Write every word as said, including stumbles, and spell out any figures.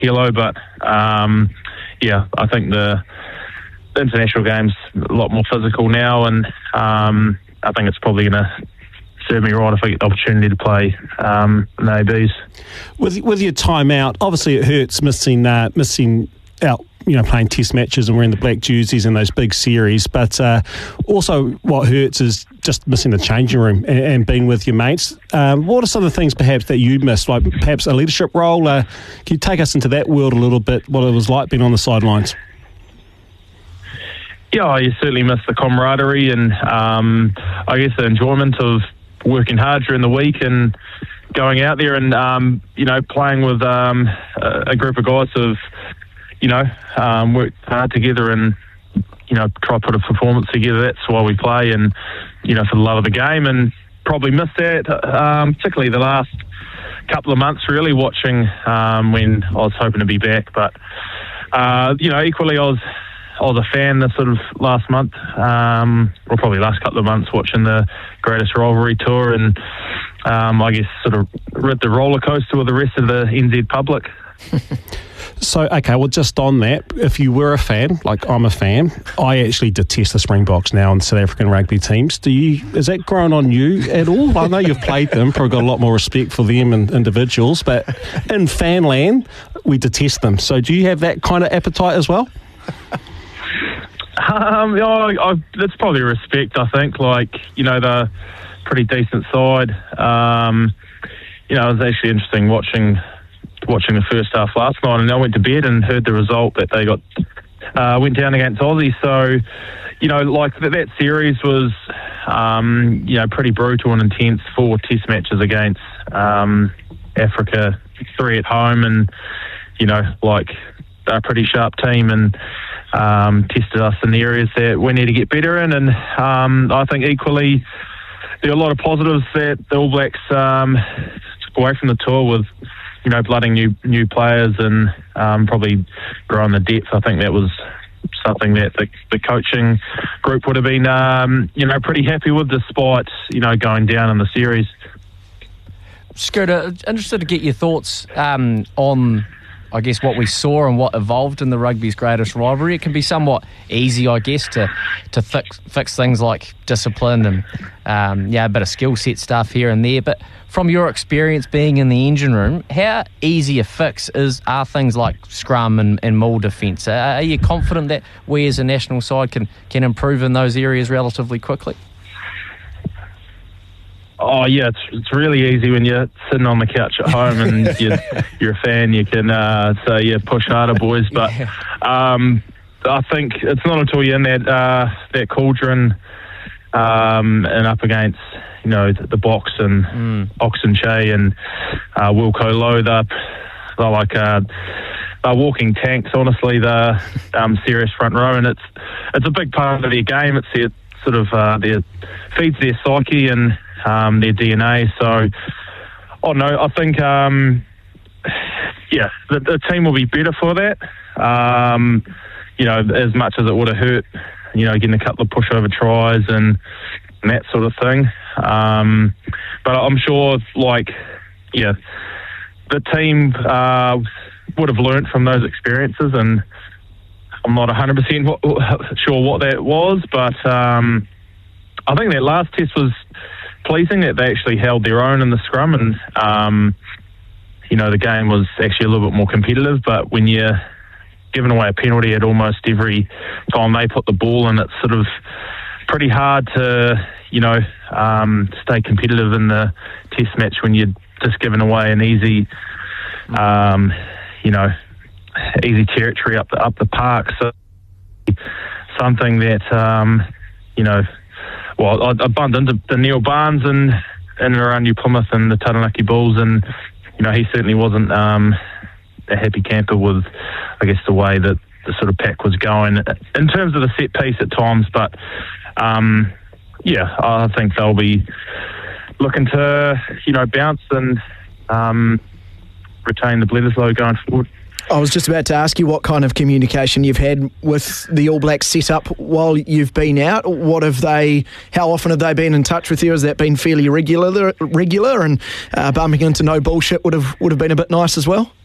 yellow, but um, yeah, I think the, the international game's a lot more physical now, and um, I think it's probably going to serve me right if I get the opportunity to play um, in the A Bs. With with your time out, obviously it hurts missing uh, missing out, you know, playing test matches and wearing the black jerseys in those big series. But uh, also what hurts is just missing the changing room and, and being with your mates. Um, what are some of the things perhaps that you missed, like perhaps a leadership role? Uh, can you take us into that world a little bit, what it was like being on the sidelines? Yeah, you certainly miss the camaraderie and um, I guess the enjoyment of working hard during the week and going out there and, um, you know, playing with um, a, a group of guys who have, you know, um, worked hard together and, you know, try to put a performance together. That's why we play and, you know, for the love of the game, and probably missed that, um, particularly the last couple of months, really, watching um, when I was hoping to be back. But, uh, you know, equally I was I was a fan this sort of last month, um, or probably last couple of months, watching the Greatest Rivalry Tour and um, I guess sort of rid the roller coaster with the rest of the N Z public. So, okay, well, just on that, if you were a fan, like I'm a fan, I actually detest the Springboks now in South African rugby teams. Do you? Is that grown on you at all? I know you've played them, probably got a lot more respect for them and individuals, but in fanland, we detest them. So do you have that kind of appetite as well? Um, yeah, I, I, that's probably respect, I think. Like, you know, they're a pretty decent side. Um, you know, it was actually interesting watching watching the first half last night, and I went to bed and heard the result that they got uh, went down against Aussie. So, you know, like that, that series was, um, you know, pretty brutal and intense. Four test matches against um, Africa, three at home, and, you know, like they're a pretty sharp team and um, tested us in the areas that we need to get better in. And um, I think equally there are a lot of positives that the All Blacks um, took away from the tour with, you know, blooding new new players and um, probably growing the depth. I think that was something that the, the coaching group would have been, um, you know, pretty happy with, despite, you know, going down in the series. Scooter, interested to get your thoughts um, on, I guess, what we saw and what evolved in the rugby's greatest rivalry. It can be somewhat easy, I guess, to to fix fix things like discipline and um, yeah, a bit of skill set stuff here and there. But from your experience being in the engine room, how easy a fix is are things like scrum and, and maul defence? Uh, are you confident that we as a national side can can improve in those areas relatively quickly? Oh yeah, it's it's really easy when you're sitting on the couch at home and you're, you're a fan. You can uh, say, yeah, push harder, boys. But um, I think it's not until you're in that uh, that cauldron um, and up against, you know, the, the box and mm. Oxen Che and uh, Wilco Lowe, they're, they're like uh, they're walking tanks. Honestly, they're um, serious front row, and it's it's a big part of their game. It's their sort of uh, their feeds their psyche and Um, their D N A. So, oh no, I think, um, yeah, the, the team will be better for that. Um, you know, as much as it would have hurt, you know, getting a couple of pushover tries and, and that sort of thing. Um, but I'm sure, like, yeah, the team uh, would have learnt from those experiences, and I'm not one hundred percent sure what that was, but um, I think that last test was pleasing, that they actually held their own in the scrum, and um, you know, the game was actually a little bit more competitive. But when you're giving away a penalty at almost every time they put the ball in, it's sort of pretty hard to, you know, um, stay competitive in the test match when you're just giving away an easy, um, you know, easy territory up the up the park. So something that, um, you know. Well, I, I bumped into the Neil Barnes and in and around New Plymouth and the Taranaki Bulls, and, you know, he certainly wasn't um, a happy camper with, I guess, the way that the sort of pack was going in terms of the set piece at times. But, um, yeah, I think they'll be looking to, you know, bounce and um, retain the Bledisloe going forward. I was just about to ask you what kind of communication you've had with the All Blacks set up while you've been out. What have they? How often have they been in touch with you? Has that been fairly regular? Regular, and uh, bumping into no bullshit would have would have been a bit nice as well.